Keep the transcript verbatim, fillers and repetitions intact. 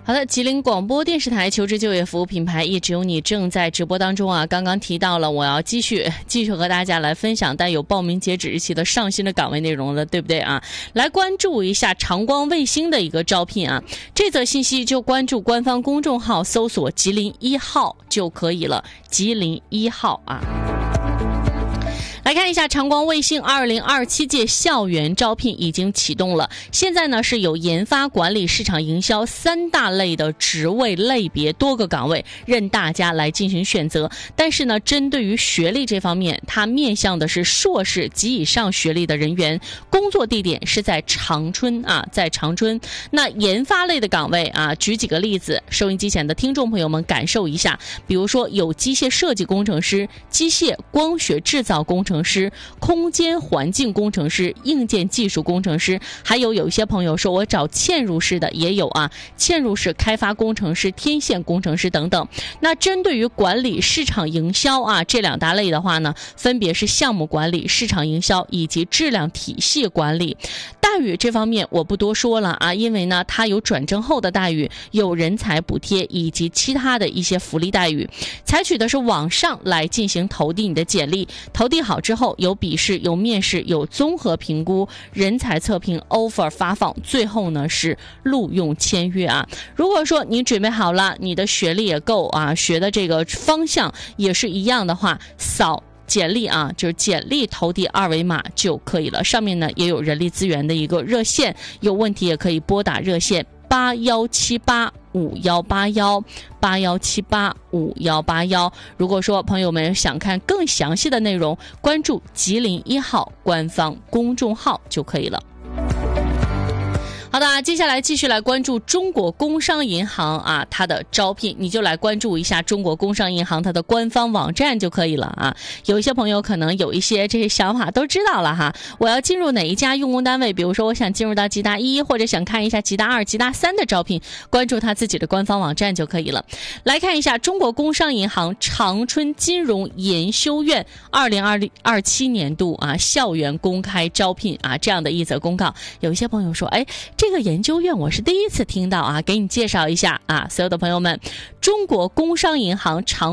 好的，吉林广播电视台求职就业服务品牌一直有你正在直播当中啊，刚刚提到了，我要继续继续和大家来分享带有报名截止日期的上新的岗位内容了，对不对啊？来关注一下长光卫星的一个招聘啊，这则信息就关注官方公众号搜索吉林一号就可以了，吉林一号啊。来看一下长光卫星二零二七届校园招聘已经启动了，现在呢是有研发、管理、市场营销三大类的职位类别，多个岗位任大家来进行选择。但是呢，针对于学历这方面，它面向的是硕士及以上学历的人员，工作地点是在长春啊，在长春。那研发类的岗位啊，举几个例子，收音机前的听众朋友们感受一下，比如说有机械设计工程师、机械光学制造工程师。师、空间环境工程师、硬件技术工程师，还有有一些朋友说我找嵌入式的也有啊，嵌入式开发工程师、天线工程师等等。那针对于管理、市场营销啊这两大类的话呢，分别是项目管理、市场营销以及质量体系管理。待遇这方面我不多说了啊，因为呢它有转正后的待遇，有人才补贴以及其他的一些福利待遇。采取的是网上来进行投递你的简历，投递好之后有笔试、有面试、有综合评估、人才测评 offer 发放，最后呢是录用签约啊。如果说你准备好了，你的学历也够啊，学的这个方向也是一样的话，扫简历啊，就是简历投递二维码就可以了。上面呢也有人力资源的一个热线，有问题也可以拨打热线八幺七八五幺八幺八幺七八五幺八幺。如果说朋友们想看更详细的内容，关注吉林一号官方公众号就可以了。好的，接下来继续来关注中国工商银行啊，它的招聘，你就来关注一下中国工商银行它的官方网站就可以了啊。有一些朋友可能有一些这些想法都知道了哈，我要进入哪一家用工单位，比如说我想进入到吉大一，或者想看一下吉大二、吉大三的招聘，关注他自己的官方网站就可以了。来看一下中国工商银行长春金融研修院二零二七年度啊校园公开招聘啊这样的一则公告。有一些朋友说，哎，这个研究院我是第一次听到啊，给你介绍一下啊，所有的朋友们，中国工商银行长